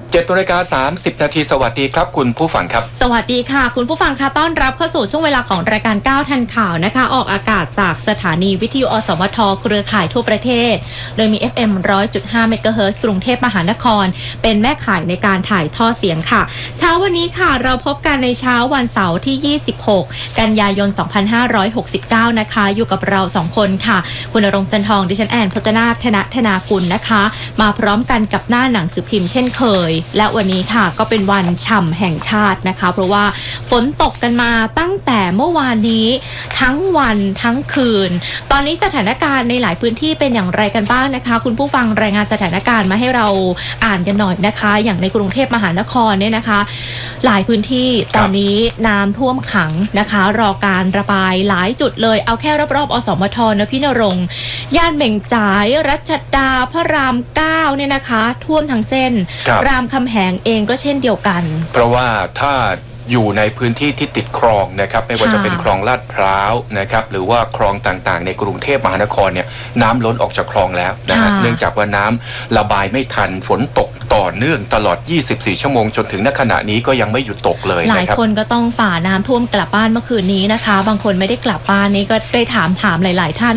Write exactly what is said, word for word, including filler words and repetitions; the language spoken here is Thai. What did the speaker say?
เจ็ดนาฬิกาสามสิบนาทีสวัสดีครับคุณผู้ฟังครับสวัสดีค่ะคุณผู้ฟังค่ะต้อนรับเข้าสู่ช่วงเวลาของรายการก้าวทันข่าวนะคะออกอากาศจากสถานีวิทยุอสมทเครือข่ายทั่วประเทศโดยมี เอฟ เอ็ม หนึ่งร้อยจุดห้า เมกะเฮิรตซ์กรุงเทพมหานครเป็นแม่ข่ายในการถ่ายทอดเสียงค่ะเช้าวันนี้ค่ะเราพบกันในเช้าวันเสาร์ที่ยี่สิบหกกันยายนสองพันห้าร้อยหกสิบเก้านะคะอยู่กับเราสองคนค่ะคุณณรงค์จันทองดิฉันแอนพจนาถธนธนากุลนะคะมาพร้อมกันกับหน้าหนังสือพิมพ์เช่นเคยและวันนี้ค่ะก็เป็นวันฉ่ำแห่งชาตินะคะเพราะว่าฝนตกกันมาตั้งแต่เมื่อวานนี้ทั้งวันทั้งคืนตอนนี้สถานการณ์ในหลายพื้นที่เป็นอย่างไรกันบ้างนะคะคุณผู้ฟังรายงานสถานการณ์มาให้เราอ่านกันหน่อยนะคะอย่างในกรุงเทพมหานครเนี่ยนะคะหลายพื้นที่ตอนนี้น้ำท่วมขังนะคะรอการระบายหลายจุดเลยเอาแค่รอบๆอสมทนะพี่ณรงค์ย่านเหม่งจ่ายรัชดาพระรามเก้าเนี่ยนะคะท่วมทั้งเส้นรามคำแหงเองก็เช่นเดียวกันเพราะว่าถ้าอยู่ในพื้นที่ที่ติดคลองนะครับไม่ว่าจะเป็นคลองลาดพร้าวนะครับหรือว่าคลองต่างๆในกรุงเทพมหานครเนี่ยน้ำล้นออกจากคลองแล้วนะฮะเนื่องจากว่าน้ำระบายไม่ทันฝนตกต่อเนื่องตลอดยี่สิบสี่ชั่วโมงจนถึงณขณะนี้ก็ยังไม่หยุดตกเลยหลายคนก็ต้องฝ่าน้ำท่วมกลับบ้านเมื่อคืนนี้นะคะบางคนไม่ได้กลับบ้านนี่ก็ได้ถามถามหลายๆท่าน